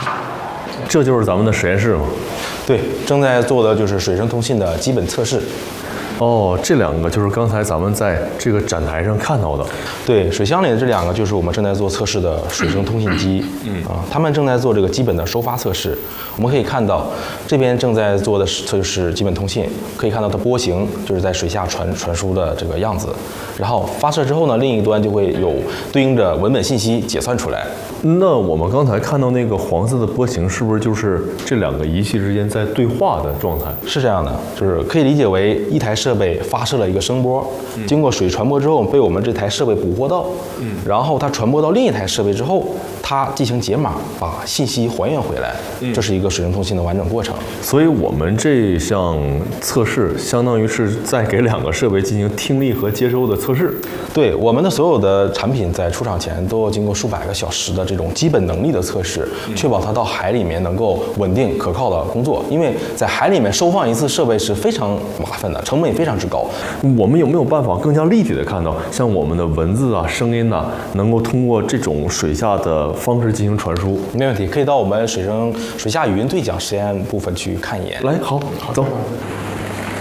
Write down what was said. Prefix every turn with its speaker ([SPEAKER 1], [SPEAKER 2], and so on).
[SPEAKER 1] 这就是咱们的实验室吗？
[SPEAKER 2] 对，正在做的就是水声通信的基本测试。
[SPEAKER 1] 哦，这两个就是刚才咱们在这个展台上看到的。
[SPEAKER 2] 对，水箱里的这两个就是我们正在做测试的水声通信机。他们正在做这个基本的收发测试。我们可以看到，这边正在做的就是基本通信，可以看到它波形就是在水下传输的这个样子。然后发射之后呢，另一端就会有对应的文本信息解算出来。
[SPEAKER 1] 那我们刚才看到那个黄色的波形，是不是就是这两个仪器之间在对话的状态？
[SPEAKER 2] 是这样的，就是可以理解为一台设备发射了一个声波，经过水传播之后被我们这台设备捕获到，然后它传播到另一台设备之后，它进行解码，把信息还原回来，这是一个水声通信的完整过程。
[SPEAKER 1] 所以我们这项测试相当于是在给两个设备进行听力和接收的测试。
[SPEAKER 2] 对，我们的所有的产品在出厂前都要经过数百个小时的这种基本能力的测试，确保它到海里面能够稳定可靠的工作。因为在海里面收放一次设备是非常麻烦的，成本也非常之高。
[SPEAKER 1] 我们有没有办法更加立体的看到，像我们的文字啊、声音啊，能够通过这种水下的方式进行传输？
[SPEAKER 2] 没问题，可以到我们水下语音对讲实验部分去看一眼。
[SPEAKER 1] 来，好，走。